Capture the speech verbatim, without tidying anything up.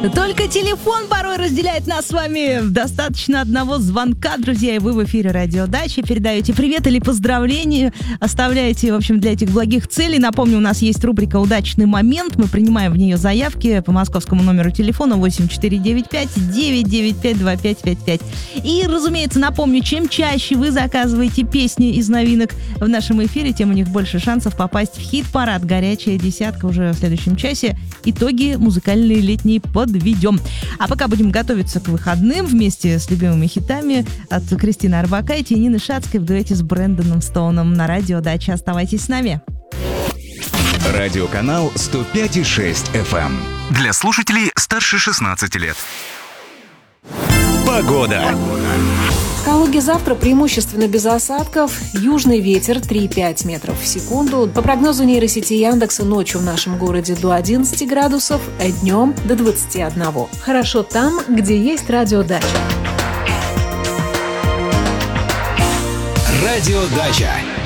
Только телефон порой разделяет нас с вами. Достаточно одного звонка, друзья, и вы в эфире Радио Дача. Передаете привет или поздравления, оставляете, в общем, для этих благих целей. Напомню, у нас есть рубрика «Удачный момент». Мы принимаем в нее заявки по московскому номеру телефона восемь четыре девять пять девять девять пять два пять пять пять. И, разумеется, напомню, чем чаще вы заказываете песни из новинок в нашем эфире, тем у них больше шансов попасть в хит-парад. Горячая десятка уже в следующем часе. Итоги музыкальные летние подведем. А пока будем готовиться к выходным вместе с любимыми хитами от Кристины Орбакайте и Нины Шацкой в дуэте с Брэндоном Стоуном на Радио Дача. Оставайтесь с нами. Радиоканал сто пять и шесть эф эм. Для слушателей старше шестнадцати лет. Погода. В Калуге завтра преимущественно без осадков. Южный ветер три-пять метров в секунду. По прогнозу нейросети Яндекса, ночью в нашем городе до одиннадцати градусов, а днем до двадцати одного. Хорошо там, где есть Радио Дача. Радио Дача.